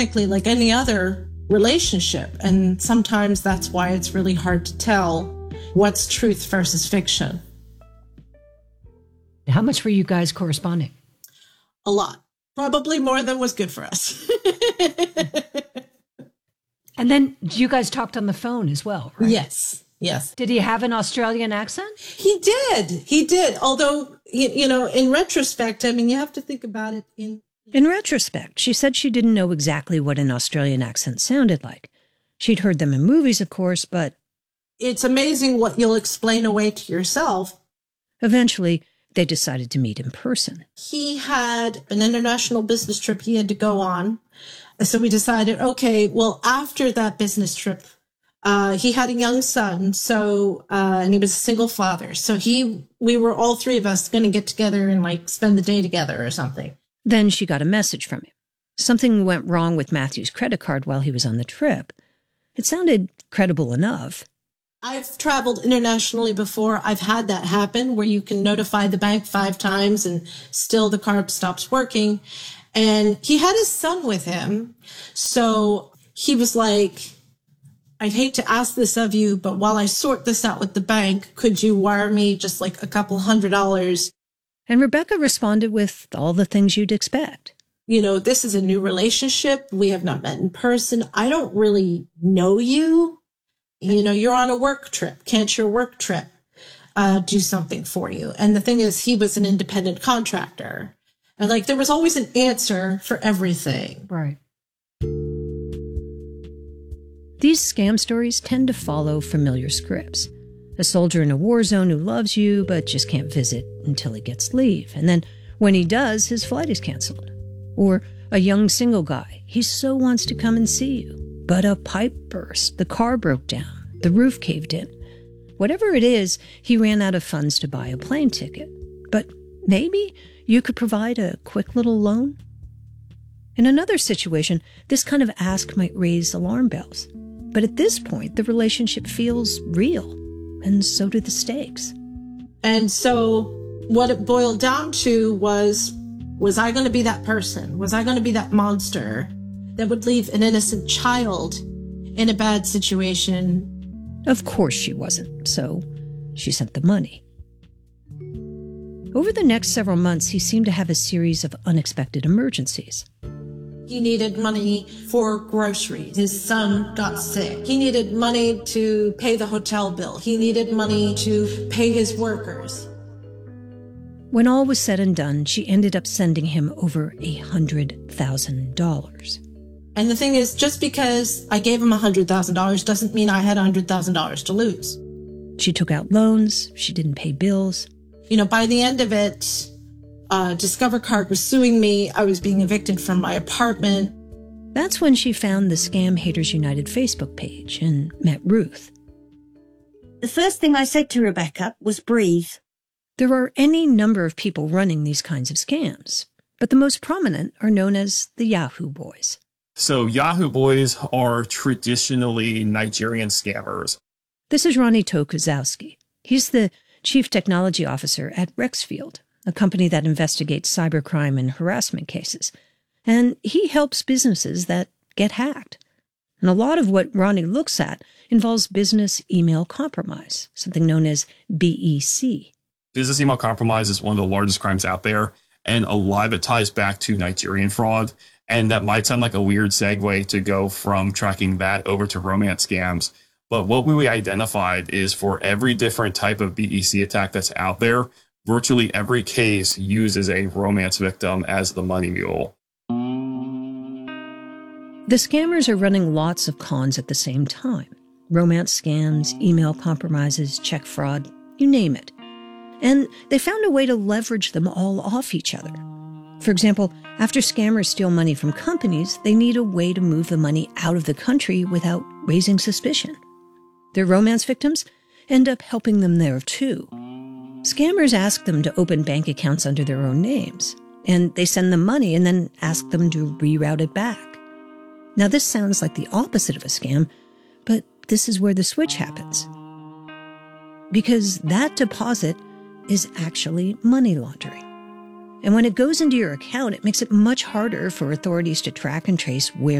organically like any other relationship. And sometimes that's why it's really hard to tell what's truth versus fiction. How much were you guys corresponding? A lot. Probably more than was good for us. And then you guys talked on the phone as well, right? Yes. Yes. Did he have an Australian accent? He did. Although, in retrospect, I mean, you have to think about it in retrospect, she said she didn't know exactly what an Australian accent sounded like. She'd heard them in movies, of course, but it's amazing what you'll explain away to yourself. Eventually, they decided to meet in person. He had an international business trip he had to go on. So we decided, okay, well, after that business trip, he had a young son, and he was a single father. So we were all three of us going to get together and like spend the day together or something. Then she got a message from him. Something went wrong with Matthew's credit card while he was on the trip. It sounded credible enough. I've traveled internationally before. I've had that happen where you can notify the bank 5 times and still the card stops working. And he had his son with him. So he was like, I'd hate to ask this of you, but while I sort this out with the bank, could you wire me just like a couple $100? And Rebecca responded with all the things you'd expect. This is a new relationship. We have not met in person. I don't really know you. You're on a work trip. Can't your work trip do something for you? And the thing is, he was an independent contractor. And there was always an answer for everything. Right. These scam stories tend to follow familiar scripts. A soldier in a war zone who loves you but just can't visit until he gets leave. And then when he does, his flight is canceled. Or a young single guy. He so wants to come and see you. But a pipe burst, the car broke down, the roof caved in. Whatever it is, he ran out of funds to buy a plane ticket. But maybe you could provide a quick little loan? In another situation, this kind of ask might raise alarm bells. But at this point, the relationship feels real, and so do the stakes. And so what it boiled down to was I going to be that person? Was I going to be that monster that would leave an innocent child in a bad situation? Of course she wasn't, so she sent the money. Over the next several months, he seemed to have a series of unexpected emergencies. He needed money for groceries. His son got sick. He needed money to pay the hotel bill. He needed money to pay his workers. When all was said and done, she ended up sending him over $100,000. And the thing is, just because I gave him $100,000 doesn't mean I had $100,000 to lose. She took out loans. She didn't pay bills. By the end of it, Discover Card was suing me. I was being evicted from my apartment. That's when she found the Scam Haters United Facebook page and met Ruth. The first thing I said to Rebecca was breathe. There are any number of people running these kinds of scams, but the most prominent are known as the Yahoo Boys. So Yahoo Boys are traditionally Nigerian scammers. This is Ronnie Tokuzowski. He's the Chief Technology Officer at Rexfield, a company that investigates cybercrime and harassment cases. And he helps businesses that get hacked. And a lot of what Ronnie looks at involves business email compromise, something known as BEC. Business email compromise is one of the largest crimes out there, and a lot of it ties back to Nigerian fraud. And that might sound like a weird segue to go from tracking that over to romance scams. But what we identified is for every different type of BEC attack that's out there, virtually every case uses a romance victim as the money mule. The scammers are running lots of cons at the same time. Romance scams, email compromises, check fraud, you name it. And they found a way to leverage them all off each other. For example, after scammers steal money from companies, they need a way to move the money out of the country without raising suspicion. Their romance victims end up helping them there too. Scammers ask them to open bank accounts under their own names, and they send them money and then ask them to reroute it back. Now, this sounds like the opposite of a scam, but this is where the switch happens. Because that deposit is actually money laundering. And when it goes into your account, it makes it much harder for authorities to track and trace where